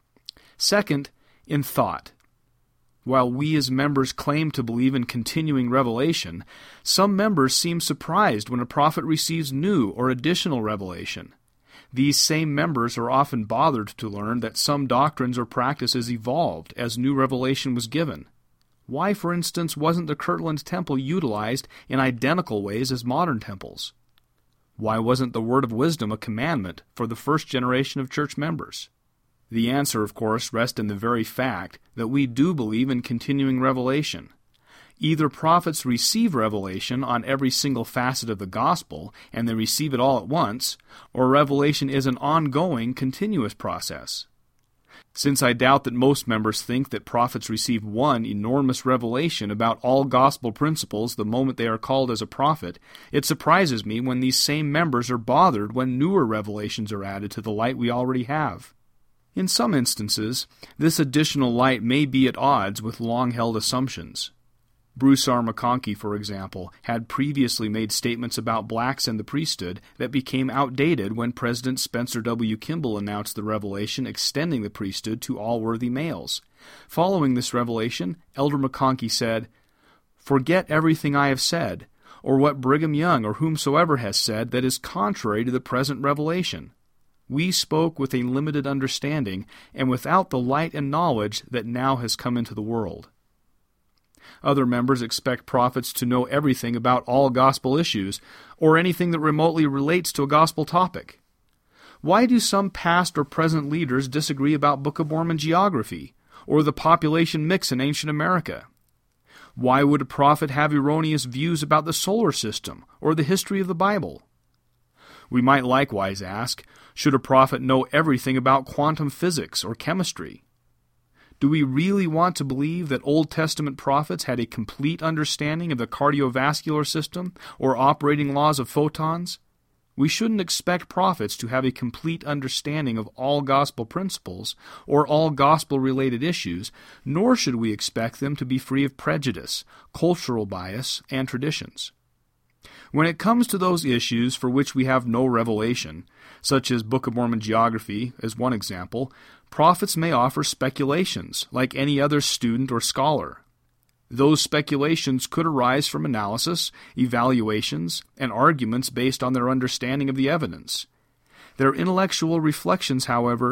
Speaker 6: Second, in thought. While we as members claim to believe in continuing revelation, some members seem surprised when a prophet receives new or additional revelation. These same members are often bothered to learn that some doctrines or practices evolved as new revelation was given. Why, for instance, wasn't the Kirtland Temple utilized in identical ways as modern temples? Why wasn't the word of wisdom a commandment for the first generation of church members? The answer, of course, rests in the very fact that we do believe in continuing revelation. Either prophets receive revelation on every single facet of the gospel, and they receive it all at once, or revelation is an ongoing, continuous process. Since I doubt that most members think that prophets receive one enormous revelation about all gospel principles the moment they are called as a prophet, it surprises me when these same members are bothered when newer revelations are added to the light we already have. In some instances, this additional light may be at odds with long-held assumptions. Bruce R. McConkie, for example, had previously made statements about blacks in the priesthood that became outdated when President Spencer W. Kimball announced the revelation extending the priesthood to all worthy males. Following this revelation, Elder McConkie said, "Forget everything I have said, or what Brigham Young or whomsoever has said that is contrary to the present revelation. We spoke with a limited understanding and without the light and knowledge that now has come into the world." Other members expect prophets to know everything about all gospel issues, or anything that remotely relates to a gospel topic. Why do some past or present leaders disagree about Book of Mormon geography, or the population mix in ancient America? Why would a prophet have erroneous views about the solar system, or the history of the Bible? We might likewise ask, should a prophet know everything about quantum physics or chemistry? Do we really want to believe that Old Testament prophets had a complete understanding of the cardiovascular system or operating laws of photons? We shouldn't expect prophets to have a complete understanding of all gospel principles or all gospel-related issues, nor should we expect them to be free of prejudice, cultural bias, and traditions. When it comes to those issues for which we have no revelation, such as Book of Mormon geography as one example, prophets may offer speculations like any other student or scholar. Those speculations could arise from analysis, evaluations, and arguments based on their understanding of the evidence. Their intellectual reflections, however,